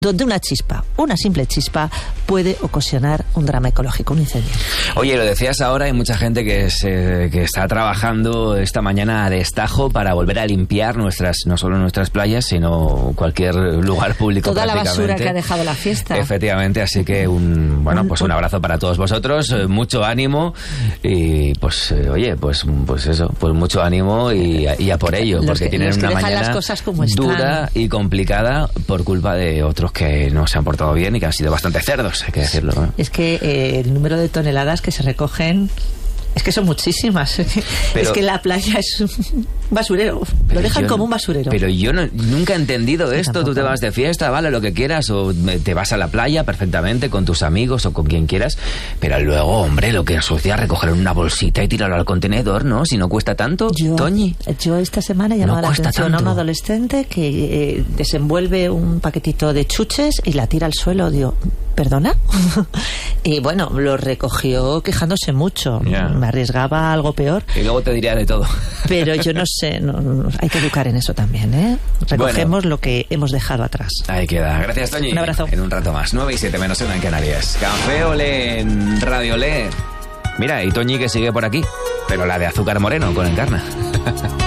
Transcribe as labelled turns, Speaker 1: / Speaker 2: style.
Speaker 1: donde una simple chispa, puede ocasionar un drama ecológico, un incendio.
Speaker 2: Oye, lo decías ahora, hay mucha gente que está trabajando esta mañana a destajo para volver a limpiar no solo nuestras playas, sino cualquier lugar público.
Speaker 1: Toda la basura que ha dejado la fiesta.
Speaker 2: Efectivamente, así que un abrazo para todos vosotros, mucho ánimo y oye, pues mucho ánimo y a por ello, porque tienen una mañana
Speaker 1: las cosas como
Speaker 2: dura y complicada por culpa de otros que no se han portado bien y que han sido bastante cerdos, hay que decirlo, ¿no?
Speaker 1: Es que el número de toneladas que se recogen es que son muchísimas. Es que la playa es un basurero. Lo dejan como un basurero.
Speaker 2: Pero yo nunca he entendido esto. Tampoco. Tú te vas de fiesta, vale, lo que quieras, o te vas a la playa perfectamente con tus amigos o con quien quieras, pero luego, hombre, lo que asocia a recoger en una bolsita y tirarlo al contenedor, ¿no? Si no cuesta tanto, Toñi.
Speaker 1: Yo esta semana he llamado la atención a un adolescente que desenvuelve un paquetito de chuches y la tira al suelo. Digo, ¿perdona? Y bueno, lo recogió quejándose mucho.
Speaker 2: Yeah.
Speaker 1: Me arriesgaba a algo peor.
Speaker 2: Y luego te diría de todo.
Speaker 1: Pero yo no sé, hay que educar en eso también, ¿eh? Recogemos lo que hemos dejado atrás.
Speaker 2: Ahí queda. Gracias, Toñi.
Speaker 1: Un abrazo.
Speaker 2: En un rato más. 9:07 en Canarias. Café Olé en Radio Olé. Mira, y Toñi que sigue por aquí, pero la de azúcar moreno con Encarna.